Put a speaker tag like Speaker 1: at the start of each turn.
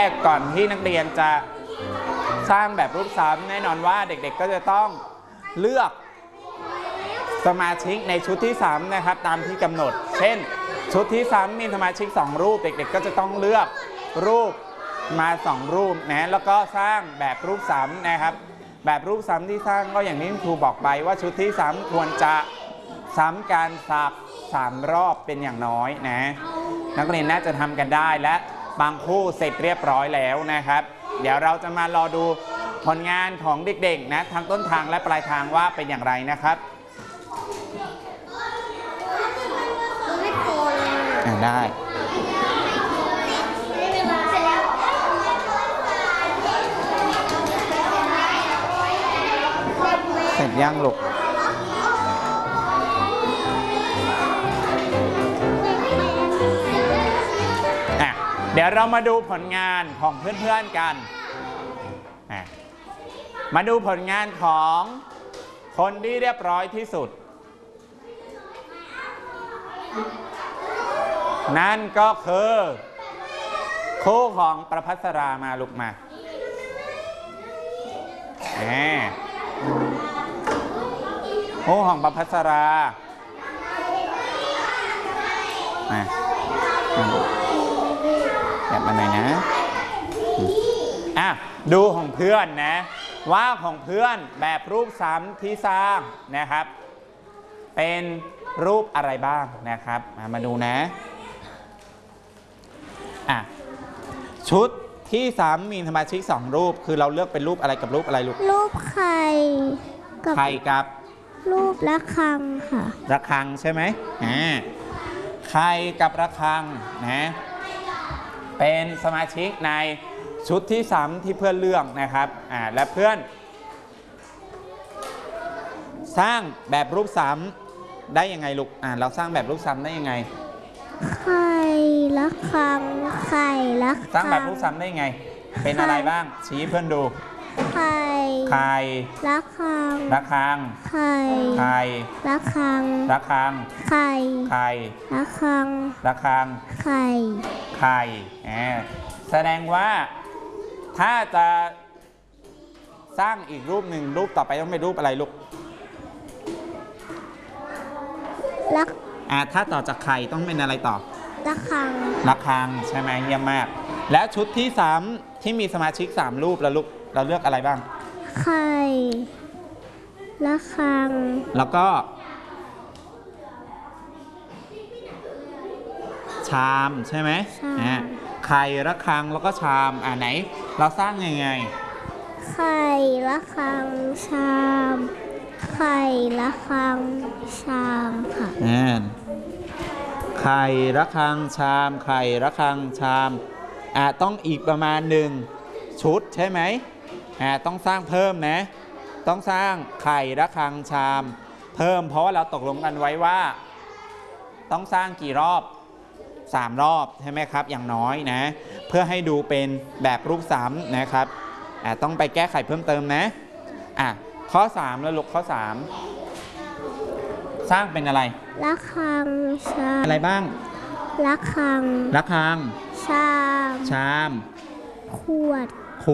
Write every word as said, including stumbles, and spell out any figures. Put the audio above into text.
Speaker 1: กก่อนที่นักเรียนจะสร้างแบบรูปซ้ำแน่นอนว่าเด็กๆก็จะต้องเลือกสมาชิกในชุดที่สามนะครับตามที่กำหนดเช่นชุดที่สามมีสมาชิกสองรูปเด็กๆก็จะต้องเลือกรูปมาสองรูปนะแล้วก็สร้างแบบรูปซ้ำนะครับแบบรูปซ้ำที่สร้างก็อย่างที่ครูบอกไปว่าชุดที่สามควรจะซ้ำการสักสามรอบเป็นอย่างน้อยนะนักเรียนน่าจะทำกันได้และบางคู่เสร็จเรียบร้อยแล้วนะครับเดี๋ยวเราจะมารอดูผลงานของเด็กๆนะทั้งต้นทางและปลายทางว่าเป็นอย่างไรนะครับได้เสร็จยังลูกอ่ะเดี๋ยวเรามาดูผลงานของเพื่อนๆกันอ่ะมาดูผลงานของคนที่เรียบร้อยที่สุดนั่นก็คือคู่ของประภัสรามาลุกมาแหมคู่ของประภัสรามาแบบมาหน่อยนะอ่ะดูของเพื่อนนะว่าของเพื่อนแบบรูปซ้ำที่สร้างนะครับเป็นรูปอะไรบ้างนะครับมามาดูนะอ่ะชุดที่สามมีสมาชิกสองรูปคือเราเลือกเป็นรูปอะไรกับรูปอะไรลูก
Speaker 2: รูปไข่กับ
Speaker 1: ไข่กับ
Speaker 2: รูประฆังค่ะ
Speaker 1: ระฆังใช่ไหมอ่าไข่กับระฆังนะเป็นสมาชิกในชุดที่สามที่เพื่อนเลือกนะครับอ่าและเพื่อนสร้างแบบรูปซ้ำได้ยังไงลูกอ่าเราสร้างแบบรูปซ้ำได้ยังไง
Speaker 2: ไข่ละครังไข่ละ
Speaker 1: สร้างแบบรูปซ้ำได้ยังไงเป็นอะไรบ้างชี้เพื่อนดู
Speaker 2: ไข่
Speaker 1: ไข่
Speaker 2: ละครัง
Speaker 1: ระฆัง
Speaker 2: ไข่
Speaker 1: ไข่
Speaker 2: ละครัง
Speaker 1: ระฆัง
Speaker 2: ไข่
Speaker 1: ไข่
Speaker 2: ละครัง
Speaker 1: ระฆัง
Speaker 2: ไข่
Speaker 1: ไข่แสดงว่าถ้าจะสร้างอีกรูปหนึ่งรูปต่อไปต้องเป็นรูปอะไรลูก
Speaker 2: ละ
Speaker 1: อ่าถ้าต่อจากไข่ต้องเป็นอะไรต่อ
Speaker 2: ระฆัง
Speaker 1: ระฆังใช่ไหมเยี่ยมมากแล้วชุดที่สามที่มีสมาชิกสามรูปแล้วลูกเราเลือกอะไรบ้าง
Speaker 2: ไข่ระฆัง
Speaker 1: แล้วก็ชามใช่ไหมอ่าไข่ระฆังแล้วก็ชามอ่าไหนเราสร้างยังไง
Speaker 2: ไข่ระฆังชามไข่ระฆังชามค่ะ
Speaker 1: อ่าไข่ระฆังชามไข่ระฆังชามอ่าต้องอีกประมาณหนึ่งชุดใช่ไหมอ่าต้องสร้างเพิ่มนะต้องสร้างไข่ระฆังชามเพิ่มเพราะว่าเราตกลงกันไว้ว่าต้องสร้างกี่รอบสามรอบใช่ไหมครับอย่างน้อยนะเพื่อให้ดูเป็นแบบรูปซ้ำนะครับอ่าต้องไปแก้ไขเพิ่มเติมนะอ่ะข้อสามแล้วลูกข้อสามสร้างเป็นอะไร
Speaker 2: ระฆังชาม
Speaker 1: อะไรบ้าง
Speaker 2: ระฆัง
Speaker 1: ระฆัง
Speaker 2: ชาม
Speaker 1: ชาม
Speaker 2: ขวด